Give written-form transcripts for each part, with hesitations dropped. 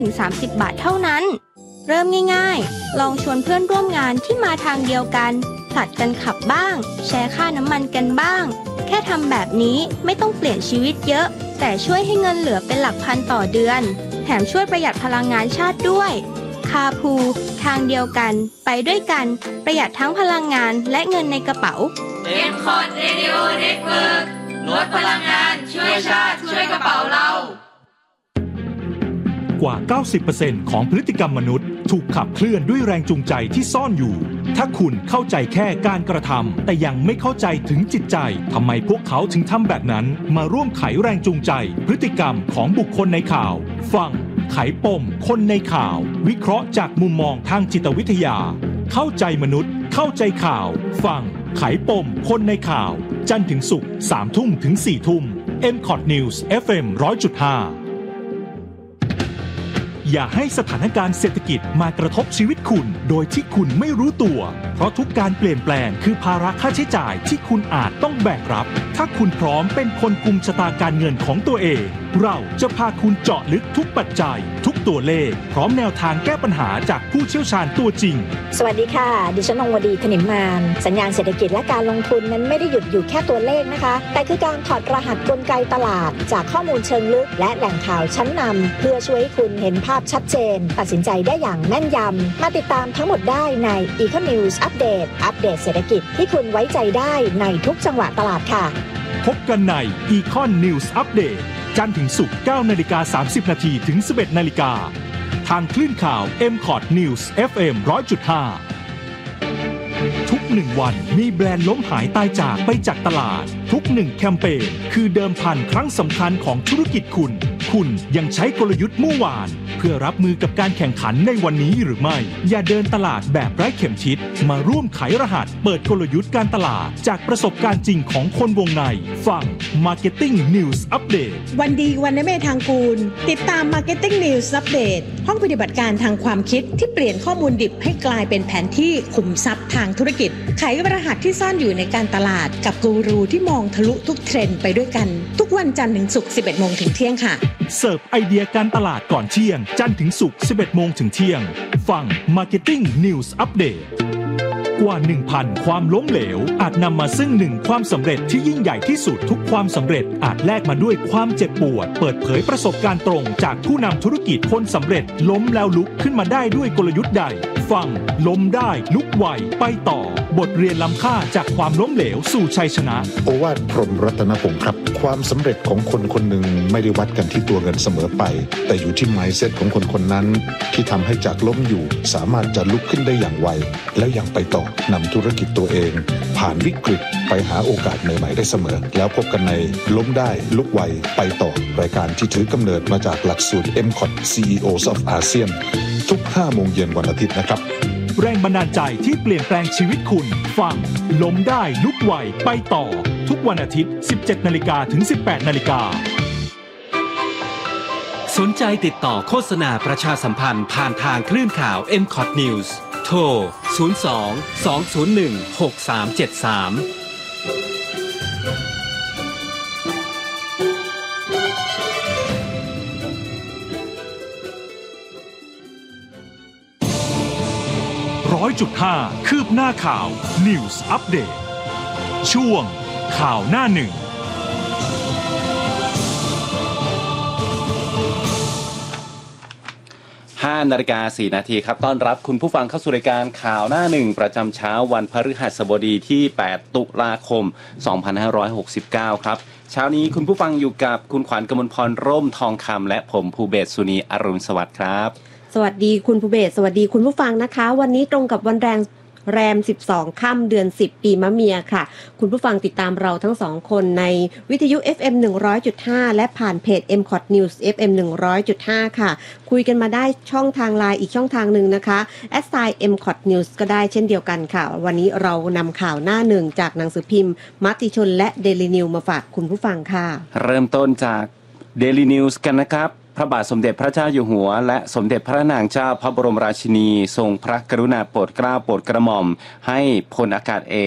ถึง30 บาทเท่านั้นเริ่มง่ายๆลองชวนเพื่อนร่วมงานที่มาทางเดียวกันผลัดกันขับบ้างแชร์ค่าน้ำมันกันบ้างแค่ทำแบบนี้ไม่ต้องเปลี่ยนชีวิตเยอะแต่ช่วยให้เงินเหลือเป็นหลักพันต่อเดือนแถมช่วยประหยัดพลังงานชาติด้วยคาพูทางเดียวกันไปด้วยกันประหยัดทั้งพลังงานและเงินในกระเป๋า M-Cot Radio Network ลดพลังงานช่วยชาติช่วยกระเป๋าเรากว่า 90% ของพฤติกรรมมนุษย์ถูกขับเคลื่อนด้วยแรงจูงใจที่ซ่อนอยู่ถ้าคุณเข้าใจแค่การกระทำแต่ยังไม่เข้าใจถึงจิตใจทำไมพวกเขาถึงทำแบบนั้นมาร่วมไขแรงจูงใจพฤติกรรมของบุคคลในข่าวฟังไขปมคนในข่าววิเคราะห์จากมุมมองทางจิตวิทยาเข้าใจมนุษย์เข้าใจข่าวฟังไขปมคนในข่าวจันทร์ถึงศุกร์ 3 ทุ่มถึง 4 ทุ่ม M-Cot News FM 100.5อย่าให้สถานการณ์เศรษฐกิจมากระทบชีวิตคุณโดยที่คุณไม่รู้ตัวเพราะทุกการเปลี่ยนแปลงคือภาระค่าใช้จ่ายที่คุณอาจต้องแบกรับถ้าคุณพร้อมเป็นคนกุมชะตาการเงินของตัวเองเราจะพาคุณเจาะลึกทุกปัจจัยทุกตัวเลขพร้อมแนวทางแก้ปัญหาจากผู้เชี่ยวชาญตัวจริงสวัสดีค่ะดิฉันนงวดีถนิมมานสัญญาณเศรษฐกิจและการลงทุนนั้นไม่ได้หยุดอยู่แค่ตัวเลขนะคะแต่คือการถอดรหัสกลไกตลาดจากข้อมูลเชิงลึกและแหล่งข่าวชั้นนำเพื่อช่วยให้คุณเห็นภาพชัดเจนตัดสินใจได้อย่างแม่นยำมาติดตามทั้งหมดได้ใน Econ News อัปเดตเศรษฐกิจที่คุณไว้ใจได้ในทุกจังหวะตลาดค่ะพบกันใน Econ News Update จันทร์ถึงศุกร์ 9:30 นถึง 11:00 นทางคลื่นข่าว M-Cot News FM 100.5 ทุก1วันมีแบรนด์ล้มหายตายจากไปจากตลาดทุก1แคมเปญคือเดิมพันครั้งสำคัญของธุรกิจคุณยังใช้กลยุทธ์เมื่อวานเพื่อรับมือกับการแข่งขันในวันนี้หรือไม่อย่าเดินตลาดแบบไร้เข็มทิศมาร่วมไขรหัสเปิดกลยุทธ์การตลาดจากประสบการณ์จริงของคนวงในฟัง Marketing News Update วันดีวันเมธทางกูลติดตาม Marketing News Update ห้องปฏิบัติการทางความคิดที่เปลี่ยนข้อมูลดิบให้กลายเป็นแผนที่ขุมทรัพย์ทางธุรกิจไขรหัสที่ซ่อนอยู่ในการตลาดกับกูรูที่มองทะลุทุกเทรนด์ไปด้วยกันทุกวันจันทร์ถึงศุกร์ 11:00 นถึงเที่ยงค่ะเสิร์ฟไอเดียการตลาดก่อนเที่ยงจันทร์ถึงศุกร์ 11:00 นถึงเที่ยงฟัง Marketing News Update กว่า 1,000 ความล้มเหลวอาจนำมาซึ่ง1ความสำเร็จที่ยิ่งใหญ่ที่สุดทุกความสำเร็จอาจแลกมาด้วยความเจ็บปวดเปิดเผยประสบการณ์ตรงจากผู้นำธุรกิจคนสำเร็จล้มแล้วลุกขึ้นมาได้ด้วยกลยุทธ์ใดฟังล้มได้ลุกไหวไปต่อบทเรียนล้ำค่าจากความล้มเหลวสู่ชัยชนะโอวาทพรหมรัตนพงศ์ครับความสำเร็จของคนคนหนึ่งไม่ได้วัดกันที่ตัวเงินเสมอไปแต่อยู่ที่ mindset ของคนคนนั้นที่ทำให้จากล้มอยู่สามารถจะลุกขึ้นได้อย่างไวและยังไปต่อนำธุรกิจตัวเองผ่านวิกฤตไปหาโอกาสใหม่ๆได้เสมอแล้วพบกันในล้มได้ลุกไวไปต่อรายการที่ถือกำเนิดมาจากหลักสูตร M-Cot CEOs of ASEAN ทุก 5 โมงเย็นวันอาทิตย์นะครับแรงบันดาลใจที่เปลี่ยนแปลงชีวิตคุณฟังล้มได้ลุกไวไปต่อทุกวันอาทิตย์ 17:00 นถึง 18:00 นสนใจติดต่อโฆษณาประชาสัมพันธ์ผ่านทางคลื่นข่าว M-Cot News โทร 02-201-6373 100.5 คืบหน้าข่าว News Update ช่วงข่าวหน้าหนึ่ง 5:04 น.ครับต้อนรับคุณผู้ฟังเข้าสู่รายการข่าวหน้าหนึ่งประจำเช้าวันพฤหัสบดีที่ 8 ตุลาคม 2569 ครับเช้านี้คุณผู้ฟังอยู่กับคุณขวัญกมลพรร่มทองคำและผมภูเบศสุนีอรุณสวัสดิ์ครับสวัสดีคุณภูเบศสวัสดีคุณผู้ฟังนะคะวันนี้ตรงกับวันแรม12ค่ำเดือน10ปีมะเมียค่ะคุณผู้ฟังติดตามเราทั้ง2คนในวิทยุ FM 100.5 และผ่านเพจ M-Cot News FM 100.5 ค่ะคุยกันมาได้ช่องทาง LINE อีกช่องทางหนึ่งนะคะ @M-Cot News ก็ได้เช่นเดียวกันค่ะวันนี้เรานำข่าวหน้าหนึ่งจากหนังสือพิมพ์มติชนและ Daily News มาฝากคุณผู้ฟังค่ะเริ่มต้นจาก Daily News กันนะครับพระบาทสมเด็จพระเจ้าอยู่หัวและสมเด็จพระนางเจ้าพระบรมราชินีทรงพระกรุณาโปรดเกล้าโปรดกระหม่อมให้พลอากาศเอก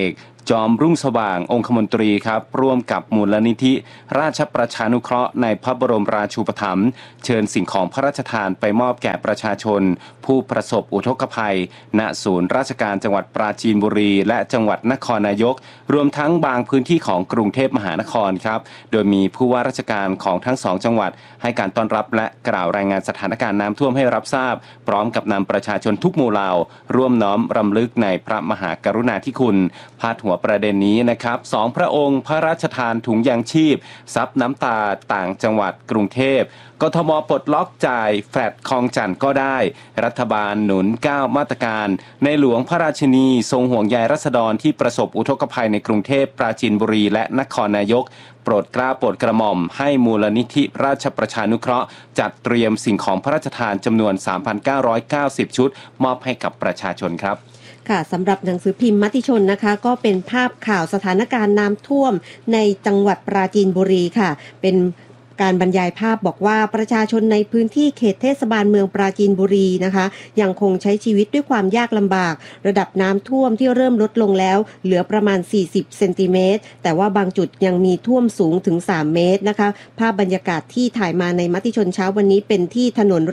จอมรุ่งสว่างองคมนตรีครับร่วมกับมูลนิธิราชประชานุเคราะห์ในพระบรมราชูปถัมภ์เชิญสิ่งของพระราชทานไปมอบแก่ประชาชนผู้ประสบอุทกภัยณศูนย์ราชการจังหวัดปราจีนบุรีและจังหวัดนครนายกรวมทั้งบางพื้นที่ของกรุงเทพมหานครครับโดยมีผู้ว่าราชการของทั้งสองจังหวัดให้การต้อนรับและกล่าวรายงานสถานการณ์น้ำท่วมให้รับทราบพร้อมกับนำประชาชนทุกหมู่เหล่าร่วมน้อมรำลึกในพระมหากรุณาธิคุณพาดหัวประเด็นนี้นะครับสองพระองค์พระราชทานถุงยางชีพซับน้ำตาต่างจังหวัดกรุงเทพกทมปลดล็อกจ่ายแฟลตคลองจันทร์ก็ได้รัฐบาลหนุน9มาตรการในหลวงพระราชินีทรงห่วงใยราษฎรที่ประสบอุทกภัยในกรุงเทพปราจีนบุรีและนครนายกโปรดเกล้าโปรดกระหม่อมให้มูลนิธิราชประชานุเคราะห์จัดเตรียมสิ่งของพระราชทานจำนวน 3,990 ชุดมอบให้กับประชาชนครับค่ะสำหรับหนังสือพิมพ์มติชนนะคะก็เป็นภาพข่าวสถานการณ์น้ำท่วมในจังหวัดปราจีนบุรีค่ะเป็นการบรรยายภาพบอกว่าประชาชนในพื้นที่เขตเทศบาลเมืองปราจีนบุรีนะคะยังคงใช้ชีวิตด้วยความยากลำบากระดับน้ำท่วมที่เริ่มลดลงแล้วเหลือประมาณ40เซนติเมตรแต่ว่าบางจุดยังมีท่วมสูงถึง3เมตรนะคะภาพบรรยากาศที่ถ่ายมาในมติชนเช้าวันนี้เป็นที่ถนน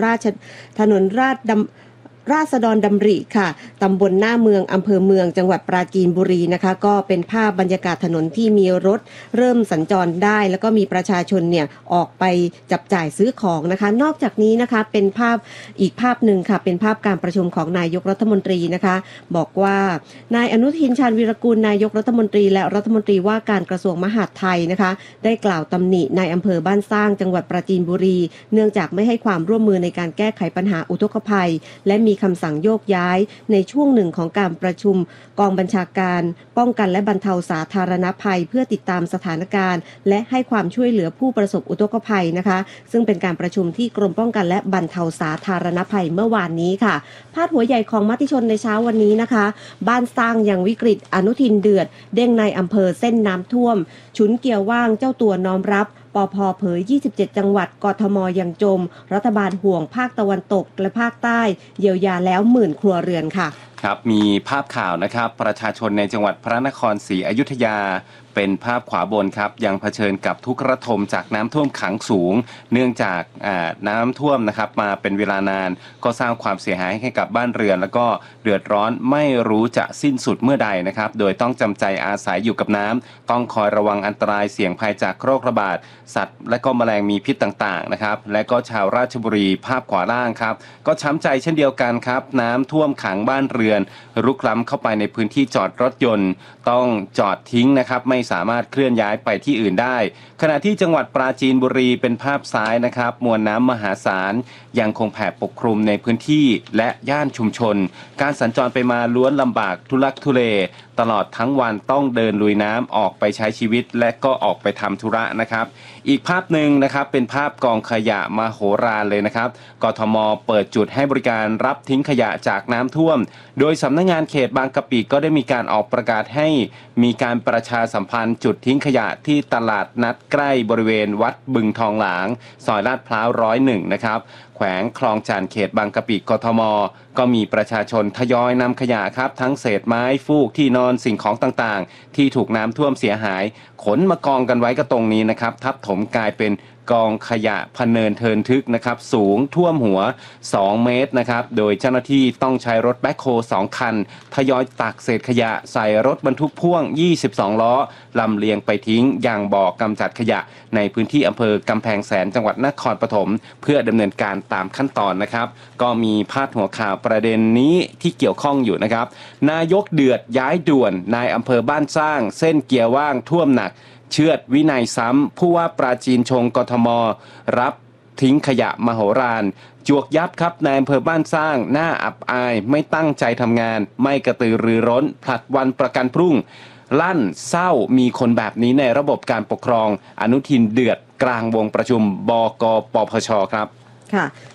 ราษฎรดำริค่ะตำบลหน้าเมืองอำเภอเมืองจังหวัดปราจีนบุรีนะคะก็เป็นภาพบรรยากาศถนนที่มีรถเริ่มสัญจรได้แล้วก็มีประชาชนเนี่ยออกไปจับจ่ายซื้อของนะคะนอกจากนี้นะคะเป็นภาพอีกภาพหนึ่งค่ะเป็นภาพการประชุมของนายกรัฐมนตรีนะคะบอกว่านายอนุทินชาญวีรกูลนายกรัฐมนตรีและรัฐมนตรีว่าการกระทรวงมหาดไทยนะคะได้กล่าวตำหนินายอำเภอบ้านสร้างจังหวัดปราจีนบุรีเนื่องจากไม่ให้ความร่วมมือในการแก้ไขปัญหาอุทกภัยและมีคำสั่งโยกย้ายในช่วงหนึ่งของการประชุมกองบัญชาการป้องกันและบรรเทาสาธารณภัยเพื่อติดตามสถานการณ์และให้ความช่วยเหลือผู้ประสบอุทกภัยนะคะซึ่งเป็นการประชุมที่กรมป้องกันและบรรเทาสาธารณภัยเมื่อวานนี้ค่ะพาดหัวใหญ่ของมติชนในเช้าวันนี้นะคะบ้านสร้างยังวิกฤตอนุทินเดือดเด้งในอำเภอเส้นน้ำท่วมฉุนเกี่ยวว่างเจ้าตัวน้อมรับปภ.เผย27จังหวัดกทมยังจมรัฐบาลห่วงภาคตะวันตกและภาคใต้เยียวยาแล้ว10,000 ครัวเรือนค่ะครับมีภาพข่าวนะครับประชาชนในจังหวัดพระนครศรีอยุธยาเป็นภาพขวาบนครับยังเผชิญกับทุกข์ระทมจากน้ำท่วมขังสูงเนื่องจากน้ำท่วมนะครับมาเป็นเวลานานก็สร้างความเสียหายให้กับบ้านเรือนแล้วก็เดือดร้อนไม่รู้จะสิ้นสุดเมื่อใดนะครับโดยต้องจำใจอาศัยอยู่กับน้ำต้องคอยระวังอันตรายเสี่ยงภัยจากโรคระบาดสัตว์และก็แมลงมีพิษต่างๆนะครับและก็ชาวราชบุรีภาพขวาล่างครับก็ช้ำใจเช่นเดียวกันครับน้ำท่วมขังบ้านเรือนรุกล้ำเข้าไปในพื้นที่จอดรถยนต์ต้องจอดทิ้งนะครับไม่สามารถเคลื่อนย้ายไปที่อื่นได้ขณะที่จังหวัดปราจีนบุรีเป็นภาพซ้ายนะครับมวลน้ำมหาศาลยังคงแผ่ปกคลุมในพื้นที่และย่านชุมชนการสัญจรไปมาล้วนลำบากทุลักทุเลตลอดทั้งวันต้องเดินลุยน้ำออกไปใช้ชีวิตและก็ออกไปทำธุระนะครับอีกภาพหนึ่งนะครับเป็นภาพกองขยะมโหฬารเลยนะครับกทมเปิดจุดให้บริการรับทิ้งขยะจากน้ำท่วมโดยสำนักงานเขตบางกะปิก็ได้มีการออกประกาศให้มีการประชาสัมพันธ์จุดทิ้งขยะที่ตลาดนัดใกล้บริเวณวัดบึงทองหลางซอยลาดพร้าว101นะครับแขวงคลองจันทน์เขตบางกะปิกทมก็มีประชาชนทยอยนำขยะครับทั้งเศษไม้ฟูกที่นอนสิ่งของต่างๆที่ถูกน้ำท่วมเสียหายขนมากองกันไว้ก็ตรงนี้นะครับทับถมกลายเป็นกองขยะพเนินเทินทึกนะครับสูงท่วมหัว2เมตรนะครับโดยเจ้าหน้าที่ต้องใช้รถแบ็คโฮ2คันทยอยตักเศษขยะใส่รถบรรทุกพ่วง22ล้อลำเลียงไปทิ้งยังบ่อกำจัดขยะในพื้นที่อำเภอกำแพงแสนจังหวัดนครปฐมเพื่อดำเนินการตามขั้นตอนนะครับก็มีพาดหัวข่าวประเด็นนี้ที่เกี่ยวข้องอยู่นะครับนายกเดือดย้ายด่วนนายอำเภอบ้านสร้างเส้นเกียร์ว่างท่วมหนักเชือดวินัยซ้ำผู้ว่าปราจีนชงกทมรับทิ้งขยะมโหฬารจวกยับครับนายอำเภอบ้านสร้างหน้าอับอายไม่ตั้งใจทำงานไม่กระตือรือร้นผลัดวันประกันพรุ่งลั่นเศร้ามีคนแบบนี้ในระบบการปกครองอนุทินเดือดกลางวงประชุมบกปพชครับค่ะ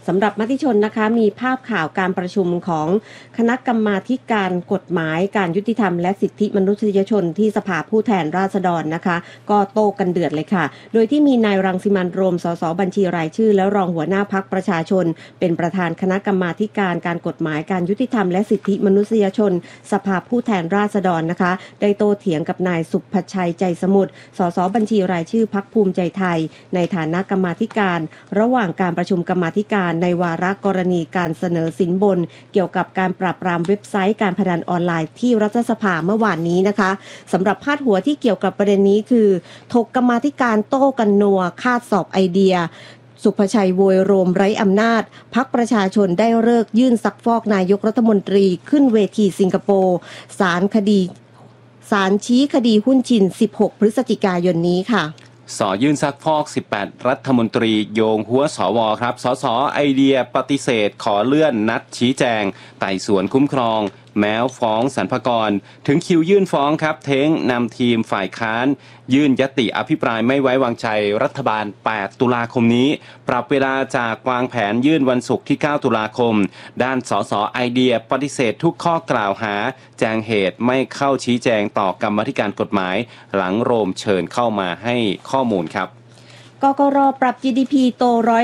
สำหรับมติชนนะคะมีภาพข่าวการประชุมของคณะกรรมาธิการกฎหมายการยุติธรรมและสิทธิมนุษยชนที่สภาผู้แทนราษฎรนะคะก็โต้กันเดือดเลยค่ะโดยที่มีนายรังสิมันต์โรมสสบัญชีรายชื่อและรองหัวหน้าพรรคประชาชนเป็นประธานคณะกรรมาธิการการกฎหมายการยุติธรรมและสิทธิมนุษยชนสภาผู้แทนราษฎรนะคะได้โต้เถียงกับนายสุภชัยใจสมุทรสสบัญชีรายชื่อพรรคภูมิใจไทยในฐานะกรรมาธิการระหว่างการประชุมกรรมาธิการในวาระกรณีการเสนอสินบนเกี่ยวกับการปราบปรามเว็บไซต์การพนันออนไลน์ที่รัฐสภาเมื่อวานนี้นะคะสำหรับพาดหัวที่เกี่ยวกับประเด็นนี้คือถกกรรมาธิการโต้กันนัวคาดสอบไอเดียสุภชัยโวยโรมไร้อำนาจพรรคประชาชนได้เลิกยื่นซักฟอกนายกรัฐมนตรีขึ้นเวทีสิงคโปร์ศาลชี้คดีหุ้นชิน16 พฤศจิกายนนี้ค่ะยื่นซักฟอก18รัฐมนตรีโยงหัวสวครับสสไอเดียปฏิเสธขอเลื่อนนัดชี้แจงไต่สวนคุ้มครองแม้ฟ้องสรรพากรถึงคิวยื่นฟ้องครับเท้งนำทีมฝ่ายค้านยื่นยติอภิปรายไม่ไว้วางใจรัฐบาล8ตุลาคมนี้ปรับเวลาจากวางแผนยื่นวันศุกร์ที่9ตุลาคมด้านสสไอเดียปฏิเสธทุกข้อกล่าวหาแจงเหตุไม่เข้าชี้แจงต่อกรรมาธิการกฎหมายหลังโรมเชิญเข้ามาให้ข้อมูลครับกกร.ปรับ GDP โต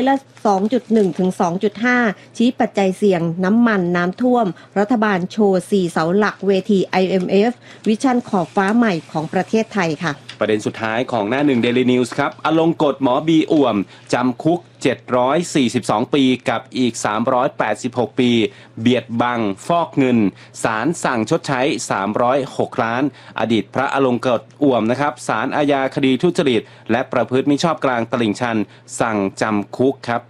2.1 ถึง 2.5 ชี้ปัจจัยเสี่ยงน้ำมันน้ำท่วมรัฐบาลโชว์4เสาหลักเวที IMF วิชั่นขอบฟ้าใหม่ของประเทศไทยค่ะประเด็นสุดท้ายของหน้าหนึ่ง Daily News ครับอลงกฎหมอบีอ่วมจำคุก742 ปีกับอีก386 ปีเบียดบังฟอกเงินศาลสั่งชดใช้306 ล้านอดีตพระอลงกฎอ่วมนะครับศาลอาญาคดีทุจริตและประพฤติมิชอบกลางตลิ่งชันสั่งจำคุกครับ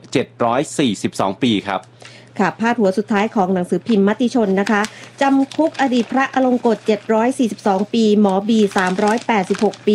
742 ปีครับค่ะพาดหัวสุดท้ายของหนังสือพิมพ์มติชนนะคะจำคุกอดีตพระอลงกฎ742 ปีหมอบี386 ปี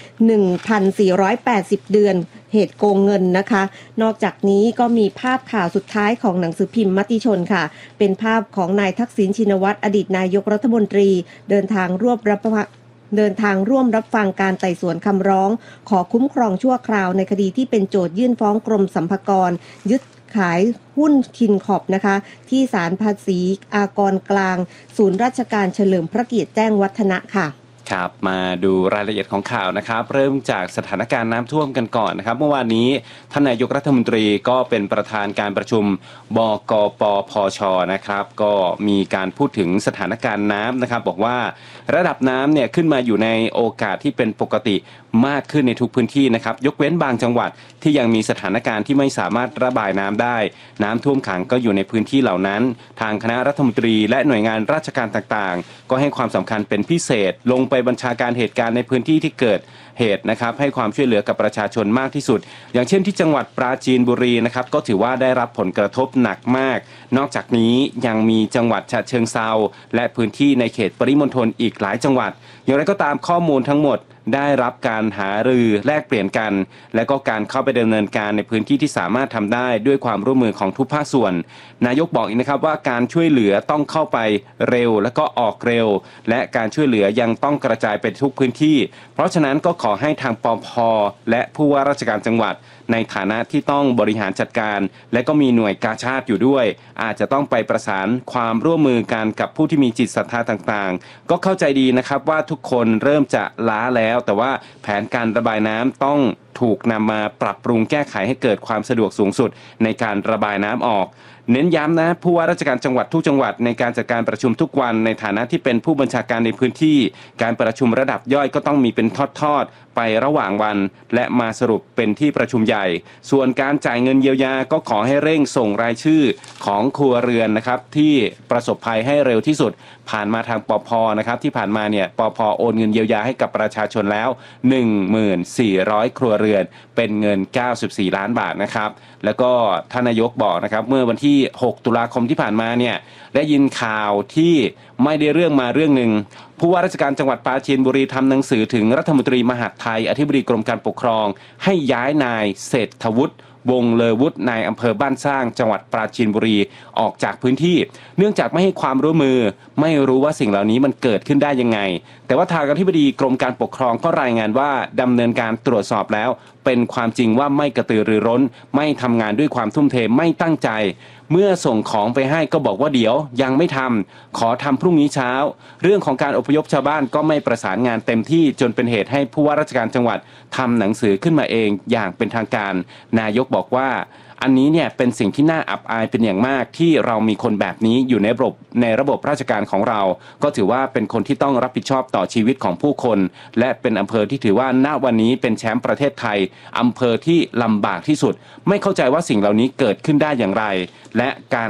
1,480 เดือนเหตุโกงเงินนะคะนอกจากนี้ก็มีภาพข่าวสุดท้ายของหนังสือพิมพ์มติชนค่ะเป็นภาพของนายทักษิณชินวัตรอดีตนายกรัฐมนตรีเดินทางร่วมรับฟังการไต่สวนคำร้องขอคุ้มครองชั่วคราวในคดีที่เป็นโจทยื่นฟ้องกรมสรรพากรยึดขายหุ้นคินคอร์ปนะคะที่ศาลภาษีอากรกลางศูนย์ราชการเฉลิมพระเกียรติแจ้งวัฒนะค่ะครับมาดูรายละเอียดของข่าวนะครับเริ่มจากสถานการณ์น้ำท่วมกันก่อนนะครับเมื่อวานนี้ท่านนายกรัฐมนตรีก็เป็นประธานการประชุมบกปพชนะครับก็มีการพูดถึงสถานการณ์น้ำนะครับบอกว่าระดับน้ำเนี่ยขึ้นมาอยู่ในโอกาสที่เป็นปกติมากขึ้นในทุกพื้นที่นะครับยกเว้นบางจังหวัดที่ยังมีสถานการณ์ที่ไม่สามารถระบายน้ำได้น้ำท่วมขังก็อยู่ในพื้นที่เหล่านั้นทางคณะรัฐมนตรีและหน่วยงานราชการต่างๆก็ให้ความสำคัญเป็นพิเศษลงไปบัญชาการเหตุการณ์ในพื้นที่ที่เกิดเหตุนะครับให้ความช่วยเหลือกับประชาชนมากที่สุดอย่างเช่นที่จังหวัดปราจีนบุรีนะครับก็ถือว่าได้รับผลกระทบหนักมากนอกจากนี้ยังมีจังหวัดฉะเชิงเทราและพื้นที่ในเขตปริมณฑลอีกหลายจังหวัดอย่างไรก็ตามข้อมูลทั้งหมดได้รับการหารือแลกเปลี่ยนกันและก็การเข้าไปดำเนินการในพื้นที่ที่สามารถทำได้ด้วยความร่วมมือของทุกภาคส่วนนายกบอกอีกนะครับว่าการช่วยเหลือต้องเข้าไปเร็วและก็ออกเร็วและการช่วยเหลือยังต้องกระจายไปทุกพื้นที่เพราะฉะนั้นก็ขอให้ทางปภ.และผู้ว่าราชการจังหวัดในฐานะที่ต้องบริหารจัดการและก็มีหน่วยกาชาดอยู่ด้วยอาจจะต้องไปประสานความร่วมมือกันกับผู้ที่มีจิตศรัทธาต่างๆก็เข้าใจดีนะครับว่าทุกคนเริ่มจะล้าแล้วแต่ว่าแผนการระบายน้ำต้องถูกนำมาปรับปรุงแก้ไขให้เกิดความสะดวกสูงสุดในการระบายน้ำออกเน้นย้ำนะผู้ว่าราชการจังหวัดทุกจังหวัดในการจัดการประชุมทุกวันในฐานะที่เป็นผู้บัญชาการในพื้นที่การประชุมระดับย่อยก็ต้องมีเป็นทอดๆไประหว่างวันและมาสรุปเป็นที่ประชุมใหญ่ส่วนการจ่ายเงินเยียวยาก็ขอให้เร่งส่งรายชื่อของครัวเรือนนะครับที่ประสบภัยให้เร็วที่สุดผ่านมาทางปภ.นะครับที่ผ่านมาเนี่ยปภ.โอนเงินเยียวยาให้กับประชาชนแล้ว 14,000 ครัวเรือนเป็นเงิน94ล้านบาทนะครับแล้วก็ท่านนายกบอกนะครับเมื่อวันที่6ตุลาคมที่ผ่านมาเนี่ยได้ยินข่าวที่ไม่ได้เรื่องมาเรื่องหนึ่งผู้ว่าราชการจังหวัดปราจีนบุรีทำหนังสือถึงรัฐมนตรีมหาดไทยอธิบดีกรมการปกครองให้ย้ายนายเศรษฐวุฒิวงเลอวุฒในอำเภอบ้านสร้างจังหวัดปราจีนบุรีออกจากพื้นที่เนื่องจากไม่ให้ความร่วมมือไม่รู้ว่าสิ่งเหล่านี้มันเกิดขึ้นได้ยังไงแต่ว่าทางอธิบดีกรมการปกครองก็รายงานว่าดำเนินการตรวจสอบแล้วเป็นความจริงว่าไม่กระตือรือร้นไม่ทำงานด้วยความทุ่มเทไม่ตั้งใจเมื่อส่งของไปให้ก็บอกว่าเดี๋ยวยังไม่ทำขอทำพรุ่งนี้เช้าเรื่องของการอพยพชาวบ้านก็ไม่ประสานงานเต็มที่จนเป็นเหตุให้ผู้ว่าราชการจังหวัดทำหนังสือขึ้นมาเองอย่างเป็นทางการนายกบอกว่าอันนี้เนี่ยเป็นสิ่งที่น่าอับอายเป็นอย่างมากที่เรามีคนแบบนี้อยู่ในระบบราชการของเราก็ถือว่าเป็นคนที่ต้องรับผิดชอบต่อชีวิตของผู้คนและเป็นอำเภอที่ถือว่าณวันนี้เป็นแชมป์ประเทศไทยอำเภอที่ลำบากที่สุดไม่เข้าใจว่าสิ่งเหล่านี้เกิดขึ้นได้อย่างไรและการ